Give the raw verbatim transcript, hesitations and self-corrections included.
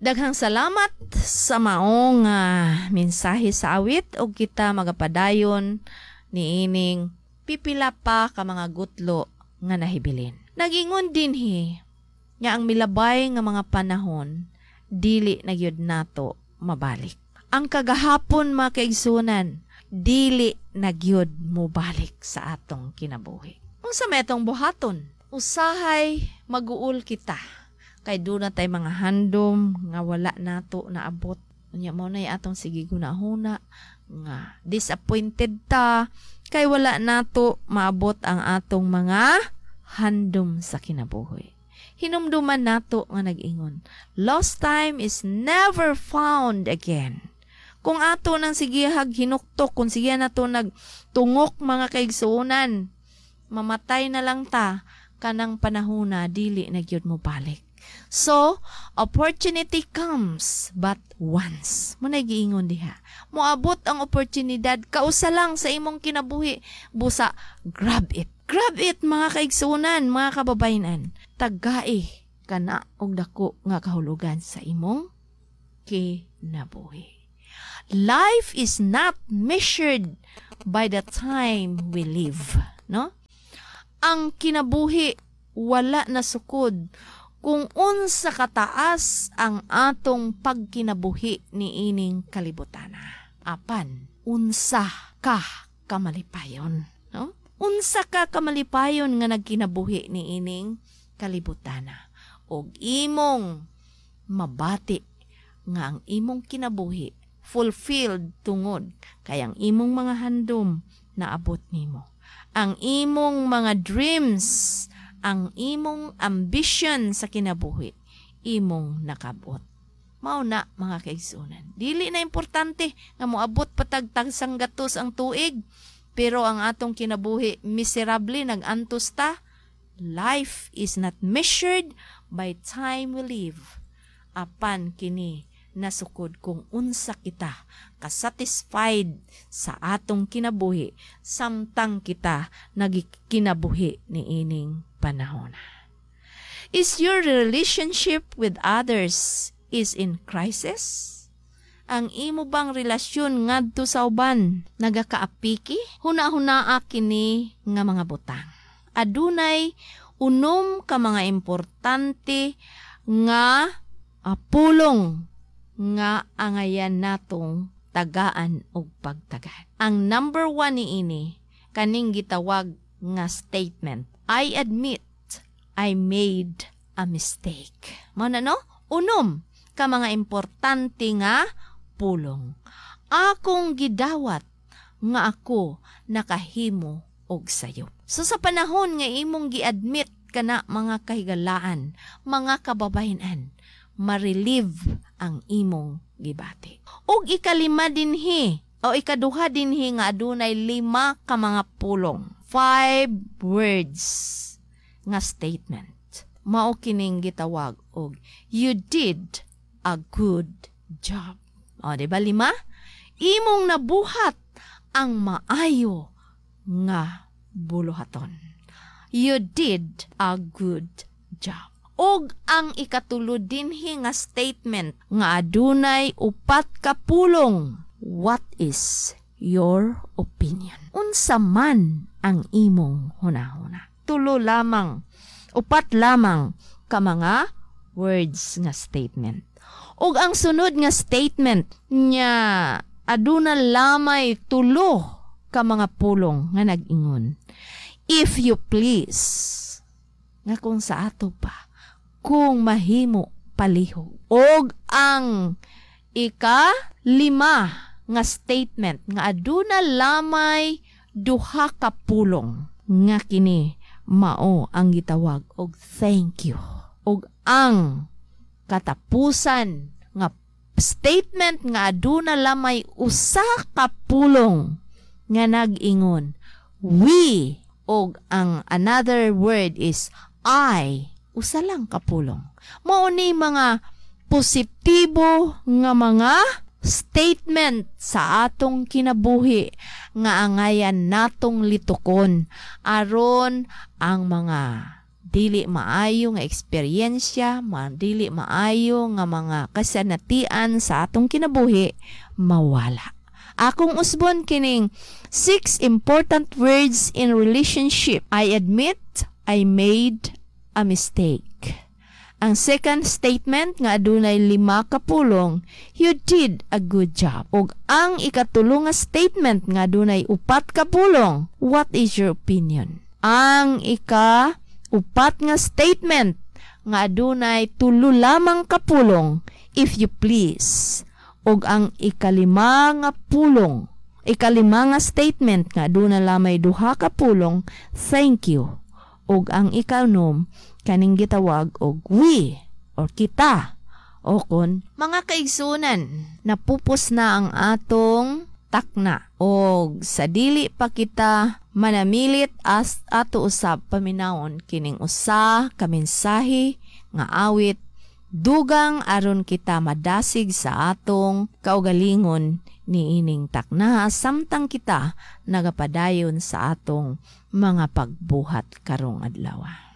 Daghang salamat sa maong uh, mensahe sa awit o kita magapadayon ni ining pipila pa ka mga gutlo nga nahibilin. Nagingon din hi nga ang milabay nga mga panahon dili na gyud nato mabalik. Ang kagahapon mga kaigsunan dili na gyud mobalik sa atong kinabuhi. Unsa metong buhaton? Usahay maguul kita. Kay doon na tay mga handom nga wala nato naabot. Unya mo na atong sige gunahuna nga disappointed ta kay wala nato maabot ang atong mga handom sa kinabuhi. Hinumduman nato nga nag-ingon, lost time is never found again. Kung ato nang sigihag hinuktok, kung sige na to nagtungok mga kaigsuunan, mamatay na lang ta, kanang panahona, dili na gyud mo balik. So, opportunity comes but once. Muna giingon diha. Moabot ang oportunidad, kausa lang sa imong kinabuhi. Busa, grab it. Grab it mga kaigsuunan, mga kababayanan. Tagai ka na og dako nga kahulugan sa imong kinabuhi. Life is not measured by the time we live, no? Ang kinabuhi wala na sukod kung unsa kataas ang atong pagkinabuhi ni ining kalibutana. Apan unsa ka kamalipayon, no? Unsa ka kamalipayon nga nagkinabuhi ni ining kalibutana og imong mabati nga ang imong kinabuhi fulfilled tungod kay ang imong mga handom na abot nimo. Ang imong mga dreams, ang imong ambition sa kinabuhi, imong nakabot. Mao na mga kaigsunan. Dili na importante nga moabot patagtag sang gatos ang tuig, pero ang atong kinabuhi miserable nag-antos ta. Life is not measured by time we live. Apan kini nasukod kung unsa kita kasatisfied sa atong kinabuhi samtang kita nagikinabuhi ni ining panahon. Is your relationship with others is in crisis? Ang imo bang relasyon ngadto sa uban nagakaapiki? Huna-hunaa kini nga mga butang. Adunay unom ka mga importante nga uh, pulong nga angayan natong tagaan og pagtagad. Ang number one ni ini kaning gitawag nga statement. I admit I made a mistake. Mao na no? Unom ka mga importante nga pulong. Akong gidawat nga ako nakahimo og sayop. So sa panahon nga imong gi-admit kana mga kahigalaan, mga kababayan, ma-relieve ang imong gibati. Og ikalima dinhi o ikaduha dinhi nga adunay lima ka mga pulong. Five words nga statement. Mao kining gitawag og you did a good job. O di ba lima? Imong nabuhat ang maayo nga buluhaton. You did a good job. Og ang ikatulod dinhi nga statement nga adunay upat ka pulong. What is your opinion? Unsa man ang imong hunahuna? Tulo lamang, upat lamang ka mga words nga statement. Og ang sunod nga statement nya aduna lamay tulo ka mga pulong nga nag-ingon. If you please, nga kung sa ato pa, kung mahimo palihog. Og ang ika-lima nga statement nga aduna lamay duha ka pulong nga kini mao ang gitawag og thank you. Og ang katapusan nga statement nga aduna lamay usa ka pulong nga nag-ingon we, og ang another word is I, usa lang kapulong. Mao ni mga positibo nga mga statement sa atong kinabuhi nga angayan natong litukon aron ang mga dili maayo nga eksperyensya, ma- dili maayo nga mga kasanatian sa atong kinabuhi, mawala. Akong usbon kining six important words in relationship. I admit I made a mistake. Ang second statement nga adunay lima ka pulong, you did a good job. Ug ang ikatulo nga statement nga adunay upat ka pulong, what is your opinion? Ang ika upat nga statement nga adunay tulo lamang ka pulong, if you please. Ug ang ikalima nga pulong, ikalima nga statement nga aduna lamay duha ka pulong, thank you. Ug ang ikaunom kaning gitawag og we or kita o kon mga kaigsunan, napupos na ang atong takna og sa dili pa kita manamilit as ato usab paminawon kining usa ka mensahe nga awit dugang aron kita madasig sa atong kaugalingon niining takna samtang kita nagapadayon sa atong mga pagbuhat karong adlaw.